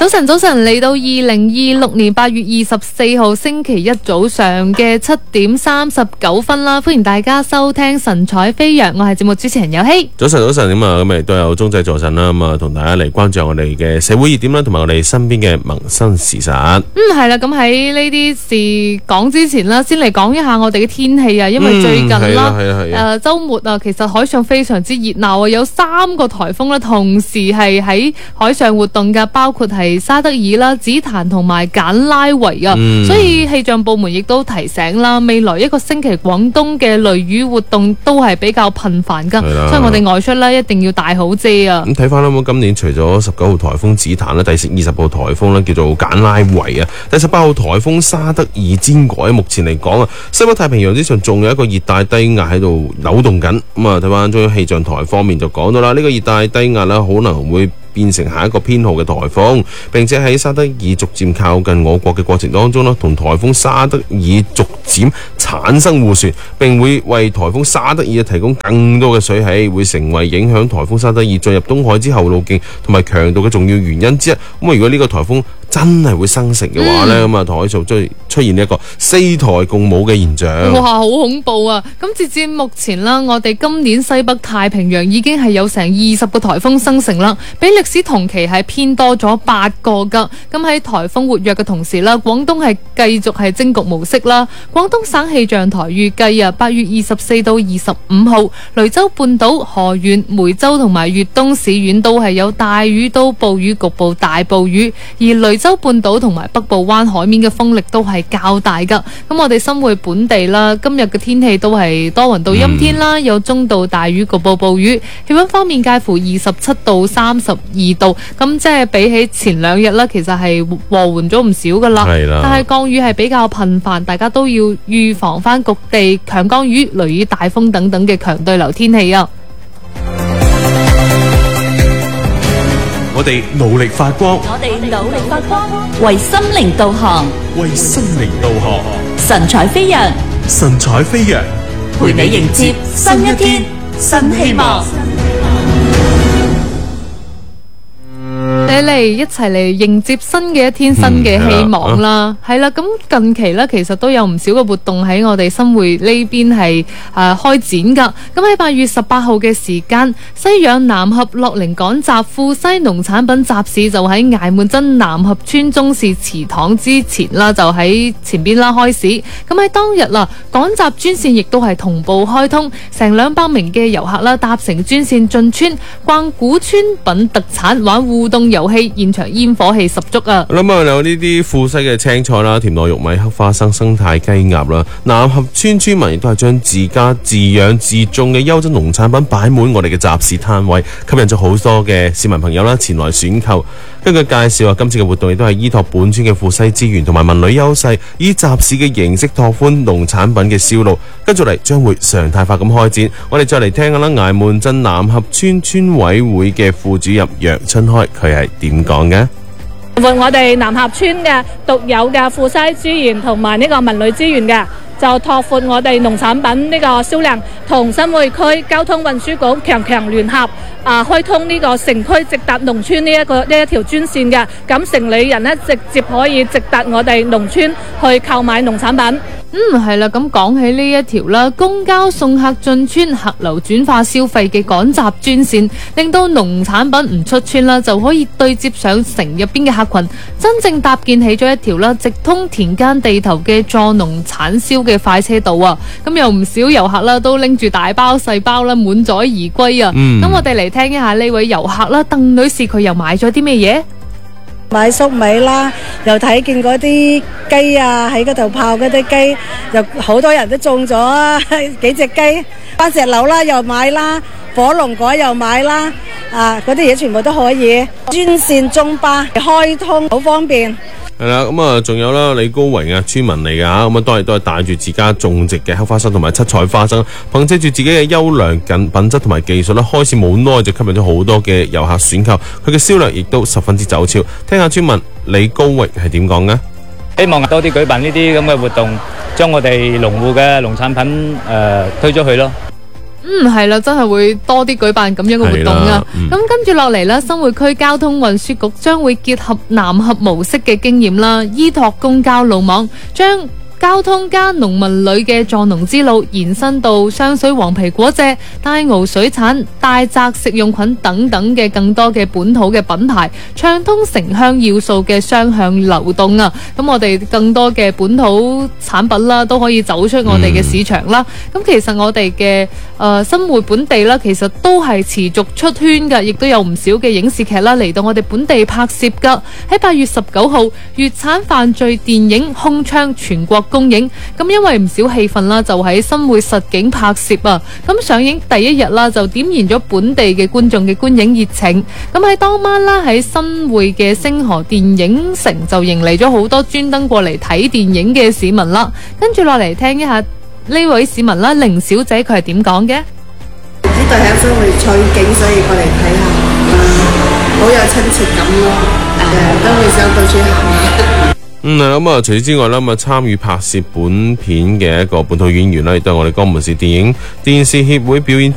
早晨，嚟到2026年8月24號星期一早上嘅7點39分啦，歡迎大家收聽神采飛揚，我係節目主持人有希。 早晨咁啊，咁亦都有鐘仔助陣啦，咁啊同大家嚟關注我哋嘅社會熱點啦，同埋我哋身邊嘅民生事實。 係啦，咁喺呢啲事講之前啦，先嚟講一下我哋嘅天氣啊，因為最近啦，周末啊，其實海上非常之熱鬧啊，有3個颱風啦，同時係喺海上活動嘅，包括係沙德爾啦、紫檀同埋簡拉維啊，所以氣象部門亦都提醒啦，未來一個星期廣東嘅雷雨活動都係比較頻繁噶，所以我哋外出咧一定要帶好遮啊。咁睇翻啦，今年除咗19號颱風紫檀啦，第20號颱風咧叫做簡拉維啊，第18號颱風沙德爾之外，目前嚟講啊，西北太平洋之上仲有一個熱帶低壓喺度扭動緊。咁啊，睇翻中央氣象台方面就講到啦，呢個熱帶低壓啦可能會變成下一個偏號嘅颱風，並且喺沙德爾逐漸靠近我國嘅過程當中，同颱風沙德爾逐漸產生互旋，並會為颱風沙德爾提供更多嘅水氣，會成為影響颱風沙德爾進入東海之後路徑同埋強度嘅重要原因之一。咁如果呢個颱風真係會生成嘅話呢，咁啊海上將出現一個4台共舞嘅現象。 哇，好恐怖啊！咁截至目前啦，我哋今年西北太平洋已經係有成20個颱風生成啦，比歷史同期係偏多咗8個噶。咁喺颱風活躍嘅同時啦，廣東係繼續係蒸焗模式啦。廣東省氣象台預計啊，8月24到25號，雷州半島、河源、梅州同埋粵東市縣都係有大雨到暴雨，局部大暴雨，而雷州半島同埋北部灣海面嘅風力都係較大噶。咁我哋新會本地啦，今日嘅天氣都係多雲到陰天啦，有中到大雨，局部暴雨。氣溫方面介乎27到32度，咁即係比起前2日啦，其實係和緩咗唔少噶啦。但係降雨係比較頻繁，大家都要預防翻局地強降雨、雷雨、大風等等嘅強對流天氣啊！ 我哋努力發光，為心靈導航，神采飛揚，陪你迎接新一天，新希望。 嚟一齊嚟迎接新嘅一天，新嘅希望啦。係啦，咁近期咧，其實都有唔少嘅活動喺我哋新會呢邊係開展噶。咁喺8月18號嘅時間，西洋南合樂齡趕集富西農產品集市就喺崖門鎮南合村中市祠堂之前啦，就喺前邊啦開始。咁喺當日啦，趕集專線亦都係同步開通，成200名嘅遊客啦搭乘專線進村逛古村品特產，玩互動遊戲，現場煙火氣十足啊！ 我諗有呢啲富西嘅青菜啦、甜糯玉米、黑花生、生態雞鴨啦，南合村村民亦都係將自家自養自種嘅優質農產品擺滿我哋嘅集市攤位，吸引咗好多嘅市民朋友啦前來選購。根據介紹啊，今次嘅活動亦都係依託本村嘅富西資源同埋文旅優勢，以集市嘅形式拓寬農產品嘅銷路。跟住嚟將會常態化咁開展。我哋再嚟聽下啦，崖門鎮南合村村委會嘅副主任楊春開，佢係點講嘅？ 我哋南合村嘅獨有嘅富西資源同埋呢個文旅資源嘅，就拓闊我哋農產品呢個銷量，同新會區交通運輸局強聯合開通呢個城區直達農村呢一條專線嘅，咁城里人呢直接可以直達我哋農村去購買農產品。 係啦，咁講起呢一條啦，公交送客進村、客流轉化消費嘅趕集專線，令到農產品唔出村啦，就可以對接上城入邊嘅客群，真正搭建起咗一條啦，直通田間地頭嘅助農產銷嘅快車道啊！咁有唔少遊客啦，都拎住大包細包啦，滿載而歸啊！咁我哋嚟聽一下呢位遊客啦，鄧女士，佢又買咗啲咩嘢？ 買粟米啦，又睇見嗰啲雞啊，喺嗰度泡嗰啲雞，又好多人都中咗啊！幾隻雞，番石榴啦又買啦，火龍果又買啦，嗰啲嘢全部都可以。專線中巴開通，好方便。 係啦，咁啊，仲有啦，李高榮啊，村民嚟噶吓，咁啊，都係帶住自家種植嘅黑花生同埋七彩花生，憑借住自己嘅優良品質同埋技術啦，開始冇耐就吸引咗好多嘅遊客選購，佢嘅銷量亦都十分之走超。聽下村民李高榮係點講嘅？ 希望多啲舉辦呢啲咁嘅活動，將我哋農戶嘅農產品推出去咯。 係啦，真係會多啲舉辦咁樣嘅活動啊！咁跟住落嚟呢，新會區交通運輸局將會結合南合模式嘅經驗啦，依託公交路網，將交通加農民旅嘅助農之路延伸到雙水黃皮果蔗、大澳水產、大澤食用菌等等嘅更多嘅本土嘅品牌，暢通城鄉要素嘅雙向流動啊！咁我哋更多嘅本土產品啦，都可以走出我哋嘅市場啦。咁其實我哋嘅新會本地啦，其實都係持續出圈嘅，亦都有唔少嘅影視劇啦嚟到我哋本地拍攝噶。喺8月19號，粵產犯罪電影《空槍》全國公映，咁因為唔少戲份啦，就喺新會實景拍攝啊。咁上映第一日啦，就點燃咗本地嘅觀眾嘅觀影熱情。咁喺當晚啦，喺新會嘅星河電影城就迎嚟咗好多專登過嚟睇電影嘅市民啦。跟住落嚟聽一下呢位市民啦，凌小姐佢係點講嘅？ 呢度喺新會取景，所以過嚟睇下，好有親切感咯。都會想到處行下。 咁啊，除此之外啦，參與拍攝本片嘅一個本土演員啦，亦都係我哋江門市電影電視協會表演